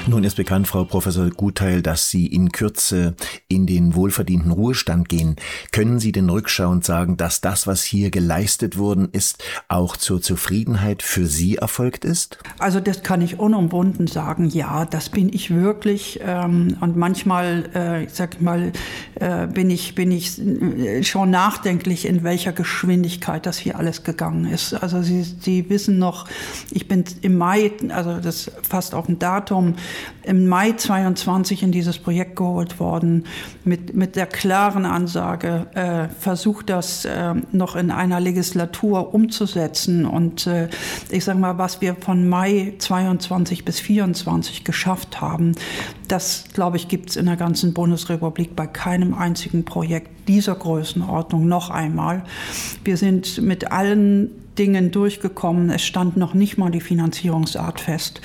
Nun ist bekannt, Frau Professor Gutheil, dass Sie in Kürze in den wohlverdienten Ruhestand gehen. Können Sie denn rückschauend sagen, dass das, was hier geleistet worden ist, auch zur Zufriedenheit für Sie erfolgt ist? Also das kann ich unumwunden sagen, ja, das bin ich wirklich. Und manchmal, bin ich schon nachdenklich, in welcher Geschwindigkeit das hier alles gegangen ist. Also Sie wissen noch, ich bin im Mai, also das fast auf ein Datum, im Mai 22 in dieses Projekt geholt worden, mit der klaren Ansage, versucht das noch in einer Legislatur umzusetzen. Und ich sage mal, was wir von Mai 22 bis 24 geschafft haben, das, glaube ich, gibt es in der ganzen Bundesrepublik bei keinem einzigen Projekt dieser Größenordnung noch einmal. Wir sind mit allen Dingen durchgekommen. Es stand noch nicht mal die Finanzierungsart fest.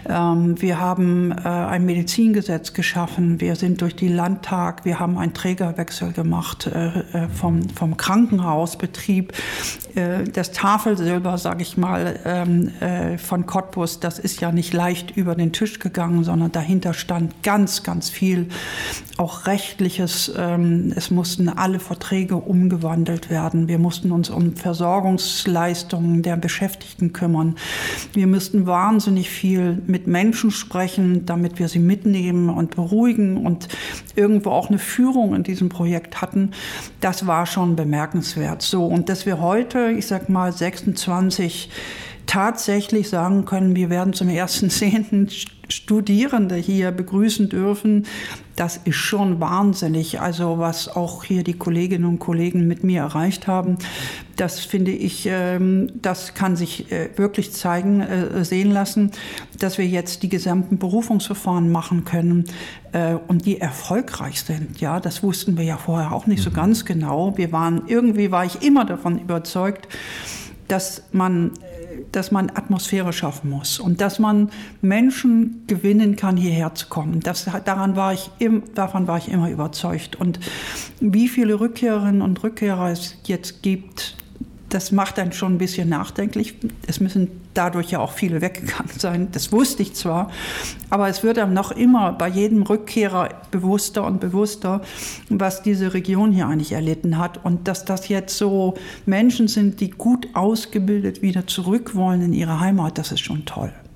Wir haben ein Medizingesetz geschaffen. Wir sind durch die Landtag. Wir haben einen Trägerwechsel gemacht vom Krankenhausbetrieb. Das Tafelsilber, sage ich mal, von Cottbus, das ist ja nicht leicht über den Tisch gegangen, sondern dahinter stand ganz, ganz viel, auch Rechtliches. Es mussten alle Verträge umgewandelt werden. Wir mussten uns um Versorgungsleistungen der Beschäftigten kümmern. Wir müssten wahnsinnig viel mit Menschen sprechen, damit wir sie mitnehmen und beruhigen und irgendwo auch eine Führung in diesem Projekt hatten. Das war schon bemerkenswert. So, und dass wir heute, ich sag mal 26, tatsächlich sagen können, wir werden zum 1.10. Studierende hier begrüßen dürfen, das ist schon wahnsinnig. Also was auch hier die Kolleginnen und Kollegen mit mir erreicht haben, das finde ich, das kann sich wirklich sehen lassen, dass wir jetzt die gesamten Berufungsverfahren machen können und die erfolgreich sind. Ja, das wussten wir ja vorher auch nicht so ganz genau. Irgendwie war ich immer davon überzeugt, dass man Atmosphäre schaffen muss und dass man Menschen gewinnen kann, hierher zu kommen. Davon war ich immer überzeugt. Und wie viele Rückkehrerinnen und Rückkehrer es jetzt gibt, das macht einen schon ein bisschen nachdenklich. Es müssen dadurch ja auch viele weggegangen sein. Das wusste ich zwar, aber es wird einem noch immer bei jedem Rückkehrer bewusster und bewusster, was diese Region hier eigentlich erlitten hat. Und dass das jetzt so Menschen sind, die gut ausgebildet wieder zurück wollen in ihre Heimat, das ist schon toll.